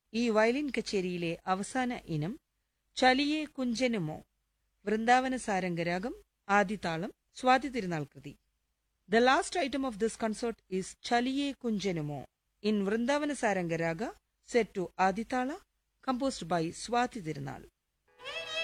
ഈ വയലിൻ കച്ചേരിയിലെ അവസാന ഇനം ചലിയേ കുഞ്ചനുമോ, വൃന്ദാവന സാരംഗരാഗം, ആദിതാളം, സ്വാതി തിരുനാൾ കൃതി. The last item of this concert is Chaliye Kunjanumo in Vrindavana Saranga Raga, set to Aditala, composed by Swati Tirunal.